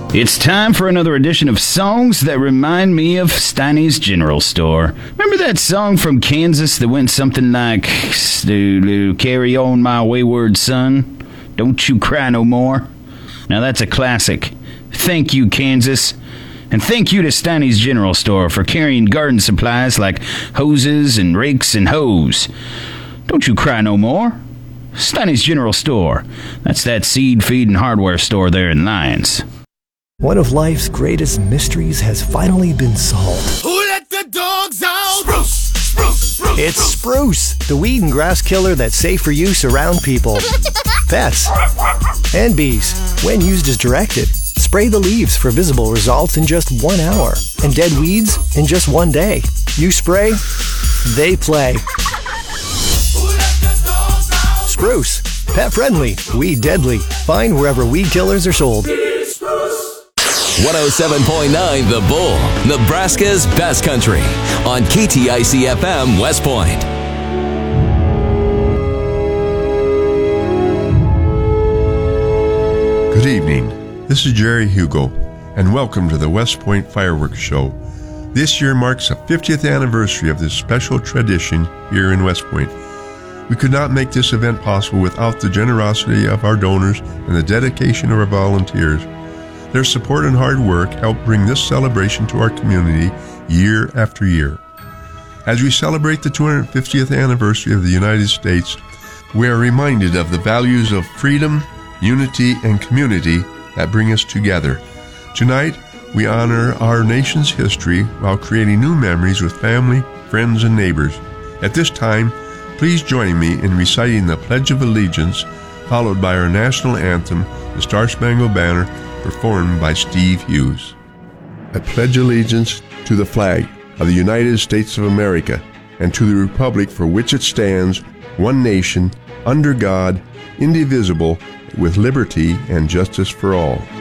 It's time for another edition of Songs That Remind Me of Steiny's General Store. Remember that song from Kansas that went something like, "Carry on, my wayward son, don't you cry no more"? Now that's a classic. Thank you, Kansas. And thank you to Steiny's General Store for carrying garden supplies like hoses and rakes and hoes. Don't you cry no more. Steiny's General Store. That's that seed, feed, and hardware store there in Lyons. One of life's greatest mysteries has finally been solved. Who let the dogs out? Spruce, spruce, spruce. It's Spruce, the weed and grass killer that's safe for use around people, pets, and bees. When used as directed, spray the leaves for visible results in just 1 hour, and dead weeds in just 1 day. You spray, they play. Spruce, pet friendly, weed deadly. Find wherever weed killers are sold. 107.9 The Bull, Nebraska's best country, on KTIC FM West Point. Good evening. This is Jerry Hugo, and welcome to the West Point Fireworks Show. This year marks the 50th anniversary of this special tradition here in West Point. We could not make this event possible without the generosity of our donors and the dedication of our volunteers. Their support and hard work help bring this celebration to our community year after year. As we celebrate the 250th anniversary of the United States, we are reminded of the values of freedom, unity, and community that bring us together. Tonight, we honor our nation's history while creating new memories with family, friends, and neighbors. At this time, please join me in reciting the Pledge of Allegiance, followed by our national anthem, the Star-Spangled Banner, performed by Steve Hughes. I pledge allegiance to the flag of the United States of America and to the republic for which it stands, one nation, under God, indivisible, with liberty and justice for all.